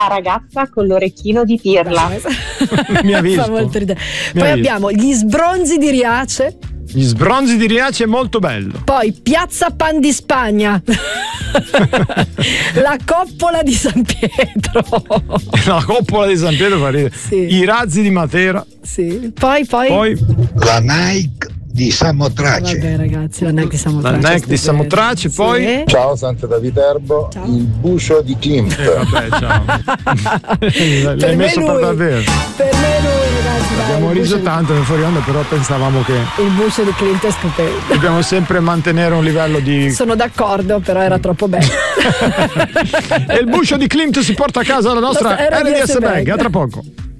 ragazza con l'orecchino di pirla. Mi ha visto. Fa molto ridere. Mi Poi ha abbiamo gli sbronzi di Riace. Gli sbronzi di Riace è molto bello. Poi Piazza Pan di Spagna. La coppola di San Pietro. La coppola di San Pietro fa ridere. Sì. I razzi di Matera. Sì. Poi la Nike di Samotrace. Vabbè ragazzi, la Nike di Samotrace. La Nike di Samotrace, Sì. poi Ciao Sante da Viterbo, il bucio di Klimt. Vabbè, ciao. L'hai messo per davvero. Per me lui, ragazzi. Abbiamo riso tanto nel fuori onda, però pensavamo che Il bucio di Clint è stupendo. dobbiamo sempre mantenere un livello di. Sono d'accordo, però era troppo bello. E il bucio di Klimt si porta a casa la nostra RDS Bag. A tra poco.